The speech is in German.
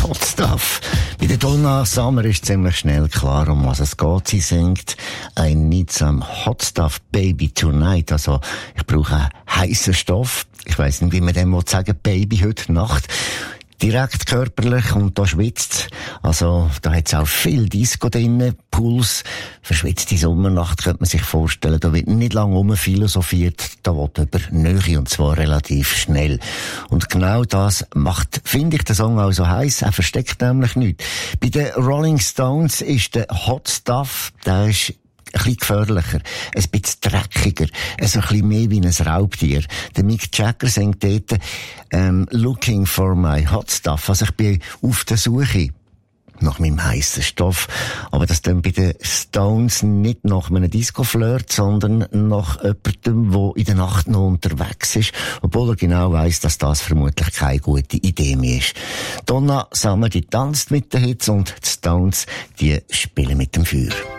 Hot Stuff. Bei der Donna Summer ist ziemlich schnell klar, um was es geht. Sie singt I need some hot stuff, baby, tonight. Also, ich brauche heissen Stoff. Ich weiss nicht, wie man dem sagen Baby, heute Nacht. Direkt körperlich und da schwitzt. Also, da hat's auch viel Disco drin, Puls. Verschwitzte Sommernacht könnte man sich vorstellen. Da wird nicht lange rumphilosophiert. Da will über Nähe und zwar relativ schnell. Und genau das macht, finde ich, den Song auch so heiß. Er versteckt nämlich nichts. Bei den Rolling Stones ist der Hot Stuff, der ist ein bisschen gefährlicher, ein bisschen dreckiger, ein bisschen mehr wie ein Raubtier. Der Mick Jagger singt dort, looking for my hot stuff. Also ich bin auf der Suche nach meinem heissen Stoff. Aber das dann bei den Stones nicht nach einem Disco-Flirt, sondern nach jemandem, der in der Nacht noch unterwegs ist, obwohl er genau weiss, dass das vermutlich keine gute Idee mehr ist. Donna Summer, die tanzt mit den Hits und die Stones, die spielen mit dem Feuer.